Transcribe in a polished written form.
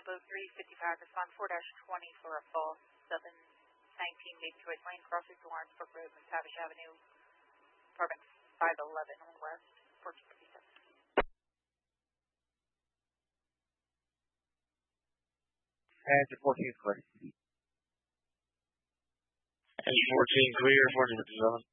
Abo 355, respond 4-20 for a fall 719 Detroit Lane, crossing to Lawrenceburg Road, McTavish Avenue, apartment 511 on West, 1457. Engine 14 is clear. Engine 14 clear, 1457.